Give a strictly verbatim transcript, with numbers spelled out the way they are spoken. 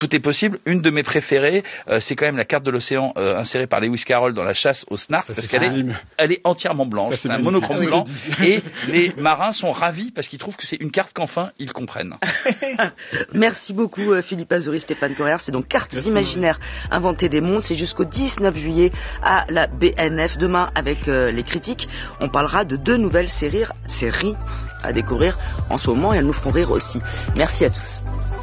tout est possible. Une de mes préférées, euh, c'est quand même la carte de l'océan euh, insérée par Lewis Carroll dans La chasse au snark, Ça, parce c'est qu'elle est, elle est entièrement blanche, c'est, c'est un monochrome ah, blanc, et les marins sont ravis parce qu'ils trouvent que c'est une carte qu'enfin ils comprennent. Merci beaucoup Philippe Azoury, Stéphane Corer. C'est donc Cartes Merci. imaginaires inventées des mondes. C'est jusqu'au dix-neuf juillet à la B N F. Demain, avec euh, les critiques, on parlera de deux nouvelles séries, séries à découvrir en ce moment, et elles nous feront rire aussi. Merci à tous.